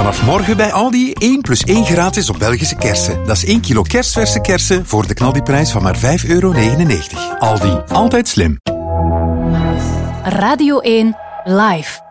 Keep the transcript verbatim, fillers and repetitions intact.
Vanaf morgen bij Aldi één plus één gratis op Belgische kersen. Dat is één kilo kerstverse kersen voor de knaldiprijs van maar vijf euro negenennegentig. Aldi, altijd slim. Radio één Live.